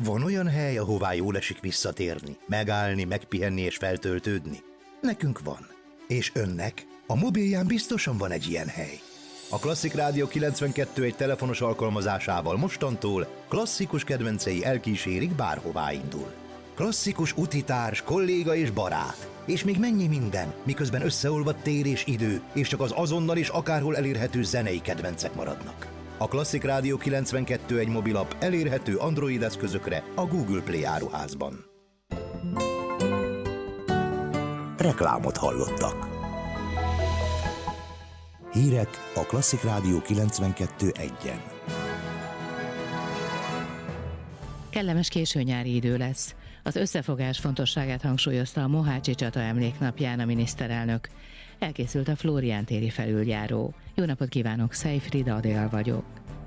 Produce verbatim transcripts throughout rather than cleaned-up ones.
Van olyan hely, ahová jól esik visszatérni, megállni, megpihenni és feltöltődni? Nekünk van. És önnek? A mobilján biztosan van egy ilyen hely. A Klasszik Rádió kilencvenkettő egy telefonos alkalmazásával mostantól klasszikus kedvencei elkísérik, bárhová indul. Klasszikus utitárs, kolléga és barát. És még mennyi minden, miközben összeolvadt tér és idő, és csak az azonnal és akárhol elérhető zenei kedvencek maradnak. A Klasszik Rádió kilencvenkettő egy mobilap elérhető Android eszközökre a Google Play áruházban. Reklámot hallottak. Hírek a Klasszik Rádió kilencvenkettő egyen. Kellemes későnyári idő lesz. Az összefogás fontosságát hangsúlyozta a Mohácsi csata emléknapján a miniszterelnök. Elkészült a Flórián téri felüljáró. Jó napot kívánok, Szejfrida Adél vagyok.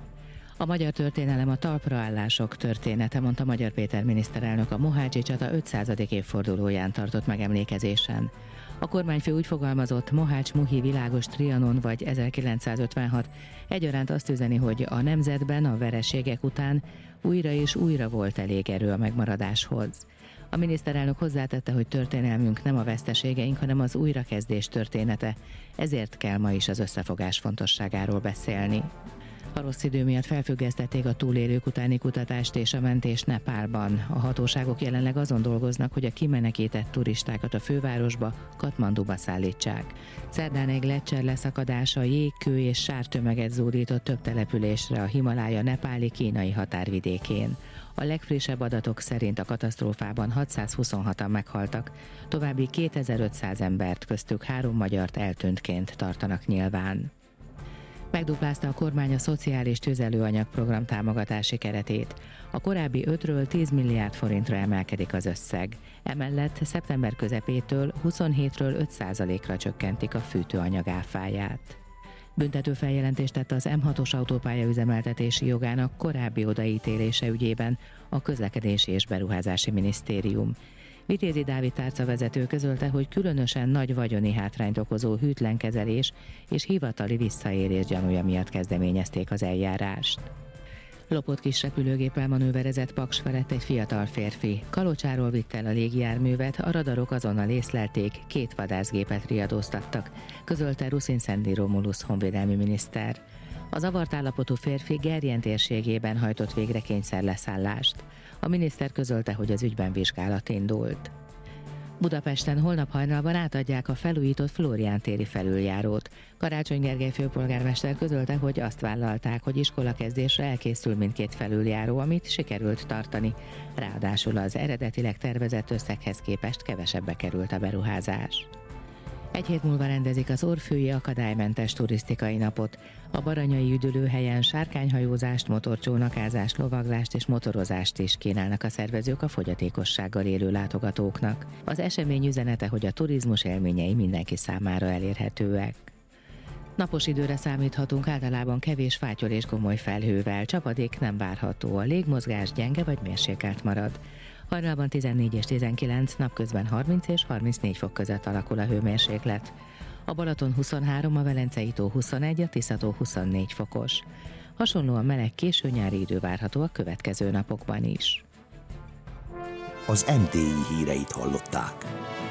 A magyar történelem a talpraállások története, mondta Magyar Péter miniszterelnök a Mohácsi csata ötszázadik évfordulóján tartott megemlékezésen. A kormányfő úgy fogalmazott, Mohács-Muhi világos Trianon vagy ezerkilencszázötvenhat egyaránt azt üzeni, hogy a nemzetben a vereségek után újra és újra volt elég erő a megmaradáshoz. A miniszterelnök hozzátette, hogy történelmünk nem a veszteségeink, hanem az újrakezdés története, ezért kell ma is az összefogás fontosságáról beszélni. A rossz idő miatt felfüggesztették a túlélők utáni kutatást és a mentést Nepálban. A hatóságok jelenleg azon dolgoznak, hogy a kimenekített turistákat a fővárosba, Katmanduba szállítsák. Szerdán egy gleccser leszakadása jégkő és sártömeget zúdított több településre a Himalája nepáli kínai határvidékén. A legfrissebb adatok szerint a katasztrófában hatszázhuszonhatan meghaltak, további kétezer-ötszáz embert, köztük három magyart eltűntként tartanak nyilván. Megduplázta a kormány a szociális tüzelőanyag-program támogatási keretét. A korábbi ötről tíz milliárd forintra emelkedik az összeg. Emellett szeptember közepétől huszonhétről öt százalékra csökkentik a fűtőanyag áfáját. Büntető feljelentést tett az em hatos autópálya üzemeltetési jogának korábbi odaítélése ügyében a Közlekedési és Beruházási Minisztérium. Vitézi Dávid tárcavezető közölte, hogy különösen nagy vagyoni hátrányt okozó hűtlenkezelés és hivatali visszaélés gyanúja miatt kezdeményezték az eljárást. Lopott kis repülőgéppel manőverezett Paks felett egy fiatal férfi. Kalocsáról vitt el a légijárművet, a radarok azonnal észlelték, két vadászgépet riadóztattak, közölte Ruszin Szendi Romulusz honvédelmi miniszter. A zavart állapotú férfi Gerjen térségében hajtott végre kényszerleszállást. A miniszter közölte, hogy az ügyben vizsgálat indult. Budapesten holnap hajnalban átadják a felújított Flórián téri felüljárót. Karácsony Gergely főpolgármester közölte, hogy azt vállalták, hogy iskolakezdésre elkészül mindkét felüljáró, amit sikerült tartani. Ráadásul az eredetileg tervezett összeghez képest kevesebbe került a beruházás. Egy hét múlva rendezik az Orfői Akadálymentes Turisztikai Napot. A baranyai üdülőhelyen sárkányhajózást, motorcsónakázást, lovaglást és motorozást is kínálnak a szervezők a fogyatékossággal élő látogatóknak. Az esemény üzenete, hogy a turizmus élményei mindenki számára elérhetőek. Napos időre számíthatunk, általában kevés fátyol és gomoly felhővel, csapadék nem várható, a légmozgás gyenge vagy mérsékelt marad. Hajnalban tizennégy és tizenkilenc, napközben harminc és harmincnégy fok között alakul a hőmérséklet. A Balaton huszonhárom, a Velencei tó huszonegy, a Tisza-tó huszonnégy fokos. Hasonlóan meleg későnyári idő várható a következő napokban is. Az em té i híreit hallották.